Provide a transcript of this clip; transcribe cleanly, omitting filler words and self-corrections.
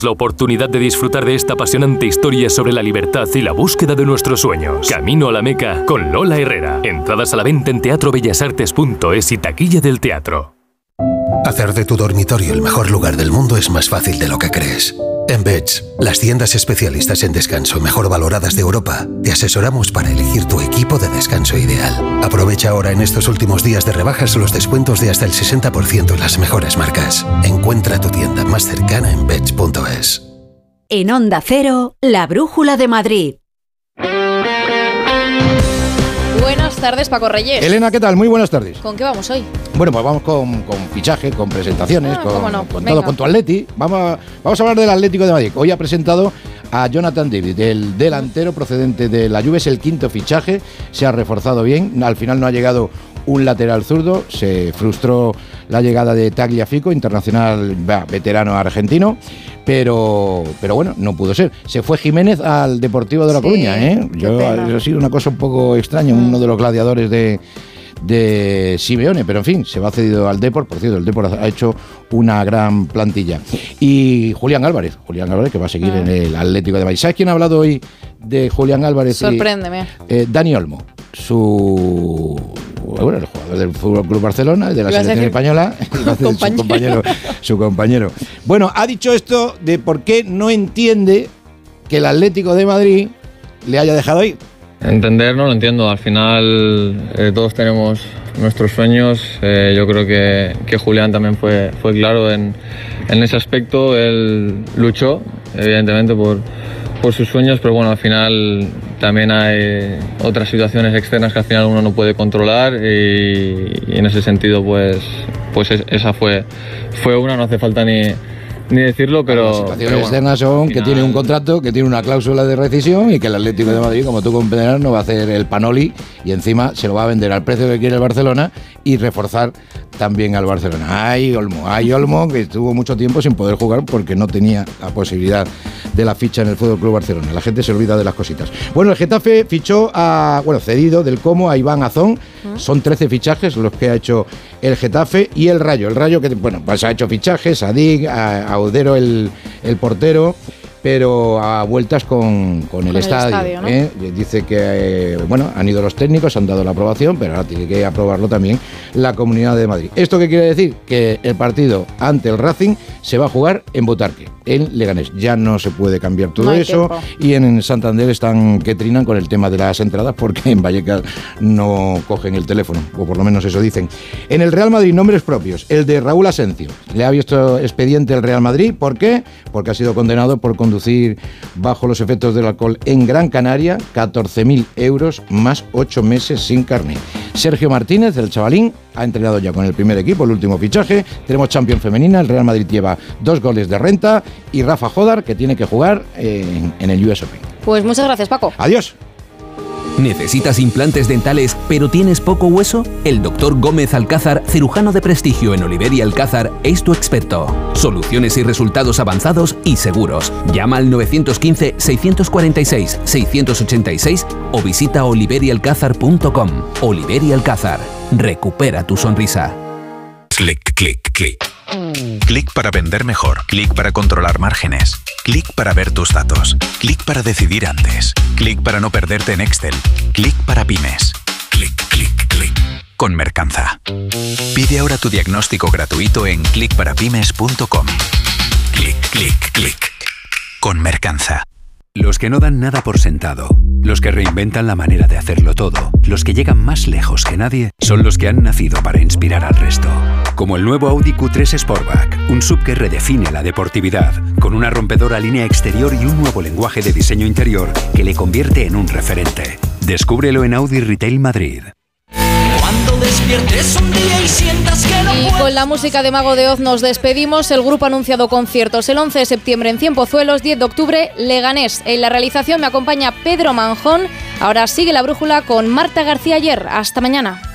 La oportunidad de disfrutar de esta apasionante historia sobre la libertad y la búsqueda de nuestros sueños. Camino a la Meca con Lola Herrera. Entradas a la venta en teatrobellasartes.es y taquilla del teatro. Hacer de tu dormitorio el mejor lugar del mundo es más fácil de lo que crees. En Beds, las tiendas especialistas en descanso mejor valoradas de Europa, te asesoramos para elegir tu equipo de descanso ideal. Aprovecha ahora en estos últimos días de rebajas los descuentos de hasta el 60% en las mejores marcas. Encuentra tu tienda más cercana en beds.es. En Onda Cero, la Brújula de Madrid. Buenas tardes, Paco Reyes. Elena, ¿qué tal? Muy buenas tardes. ¿Con qué vamos hoy? Bueno, pues vamos con fichaje, con presentaciones, con todo, con tu Atleti. Vamos a hablar del Atlético de Madrid. Hoy ha presentado a Jonathan David, el delantero procedente de la Juve. Es el quinto fichaje, se ha reforzado bien. Al final no ha llegado un lateral zurdo, se frustró la llegada de Tagliafico, internacional veterano argentino, pero bueno, no pudo ser. Se fue Jiménez al Deportivo de La Coruña, ¿eh? Ha sido una cosa un poco extraña, uno de los gladiadores de Simeone, pero en fin, se va cedido al Depor. Por cierto, el Depor ha hecho una gran plantilla. Y Julián Álvarez, que va a seguir en el Atlético de Madrid. ¿Sabes quién ha hablado hoy de Julián Álvarez? Sorpréndeme. Dani Olmo, el jugador del Fútbol Club Barcelona, de la selección española, su compañero. Bueno, ha dicho esto de por qué no entiende que el Atlético de Madrid le haya dejado ir. Entender no lo entiendo, al final todos tenemos nuestros sueños. Yo creo que Julián también fue claro en ese aspecto. Él luchó evidentemente por sus sueños, pero bueno, al final también hay otras situaciones externas que al final uno no puede controlar y en ese sentido pues esa fue una, no hace falta ni decirlo, pero las situaciones externas son que tiene un contrato, que tiene una cláusula de rescisión y que el Atlético de Madrid, como tú comprenderás, no va a hacer el panoli y encima se lo va a vender al precio que quiere el Barcelona y reforzar también al Barcelona. Hay Olmo que estuvo mucho tiempo sin poder jugar porque no tenía la posibilidad de la ficha en el Fútbol Club Barcelona. La gente se olvida de las cositas. Bueno, el Getafe fichó cedido del Como a Iván Azón. Son 13 fichajes los que ha hecho el Getafe y el Rayo que pues ha hecho fichajes a Dick, a Audero el portero, pero a vueltas con el estadio, ¿no? Dice que han ido los técnicos, han dado la aprobación, pero ahora tiene que aprobarlo también la Comunidad de Madrid. ¿Esto qué quiere decir? Que el partido ante el Racing se va a jugar en Butarque, en Leganés. Ya no se puede cambiar todo eso tiempo. Y en Santander están que trinan con el tema de las entradas porque en Vallecas no cogen el teléfono, o por lo menos eso dicen. En el Real Madrid, nombres propios. El de Raúl Asencio. Le ha abierto expediente el Real Madrid. ¿Por qué? Porque ha sido condenado por conducir bajo los efectos del alcohol en Gran Canaria, 14.000 euros más 8 meses sin carné. Sergio Martínez, el chavalín, ha entrenado ya con el primer equipo, el último fichaje. Tenemos Champions femenina, el Real Madrid lleva 2 goles de renta y Rafa Jodar, que tiene que jugar en el US Open. Pues muchas gracias, Paco. Adiós. ¿Necesitas implantes dentales pero tienes poco hueso? El Dr. Gómez Alcázar, cirujano de prestigio en Oliver y Alcázar, es tu experto. Soluciones y resultados avanzados y seguros. Llama al 915-646-686 o visita oliverialcázar.com. Oliver y Alcázar. Recupera tu sonrisa. Clic, clic, clic. Clic para vender mejor. Clic para controlar márgenes. Clic para ver tus datos. Clic para decidir antes. Clic para no perderte en Excel. Clic para pymes. Clic, clic, clic. Con Mercanza. Pide ahora tu diagnóstico gratuito en clicparapymes.com. Clic, clic, clic. Con Mercanza. Los que no dan nada por sentado, los que reinventan la manera de hacerlo todo, los que llegan más lejos que nadie, son los que han nacido para inspirar al resto. Como el nuevo Audi Q3 Sportback, un SUV que redefine la deportividad, con una rompedora línea exterior y un nuevo lenguaje de diseño interior que le convierte en un referente. Descúbrelo en Audi Retail Madrid. Cuando despiertes un día y sientas que no puedes... Con la música de Mago de Oz nos despedimos. El grupo ha anunciado conciertos el 11 de septiembre en Cienpozuelos, 10 de octubre Leganés. En la realización me acompaña Pedro Manjón. Ahora sigue La Brújula con Marta García Ayer. Hasta mañana.